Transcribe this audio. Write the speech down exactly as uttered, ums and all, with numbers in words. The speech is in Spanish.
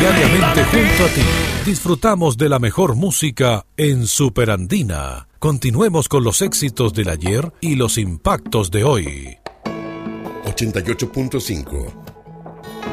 Diariamente junto a ti, disfrutamos de la mejor música en Superandina. Continuemos con los éxitos del ayer y los impactos de hoy. ochenta y ocho punto cinco